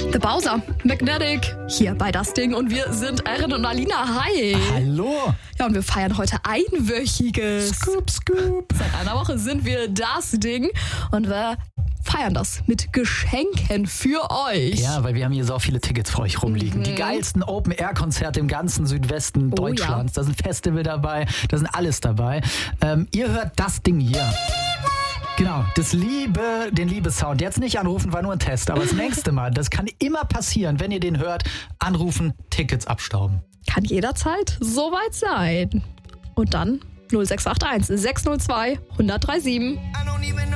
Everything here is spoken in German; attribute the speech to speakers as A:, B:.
A: The Bowser, Magnetic, hier bei Das Ding und wir sind Erin und Alina. Hi.
B: Hallo.
A: Ja, und wir feiern heute einwöchiges.
B: Scoop, scoop.
A: Seit einer Woche sind wir Das Ding und wir feiern das mit Geschenken für euch.
B: Ja, weil wir haben hier so viele Tickets für euch rumliegen. Die geilsten Open-Air-Konzerte im ganzen Südwesten Deutschlands.
A: Ja.
B: Da sind Festival dabei, da sind alles dabei. Ihr hört das Ding hier. Genau, den Liebe-Sound. Jetzt nicht anrufen, war nur ein Test. Aber das nächste Mal, das kann immer passieren, wenn ihr den hört, anrufen, Tickets abstauben.
A: Kann jederzeit soweit sein. Und dann 0681 602 1037.